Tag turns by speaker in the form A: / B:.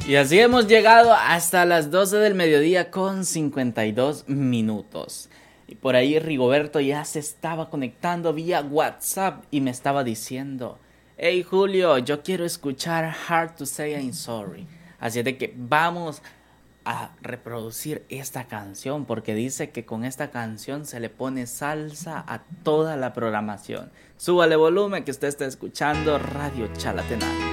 A: Y así hemos llegado hasta las 12 del mediodía con 52 minutos. Y por ahí Rigoberto ya se estaba conectando vía WhatsApp y me estaba diciendo: hey Julio, yo quiero escuchar Hard to Say I'm Sorry. Así de que vamos a reproducir esta canción porque dice que con esta canción se le pone salsa a toda la programación. Súbale volumen que usted está escuchando Radio Chalatenango.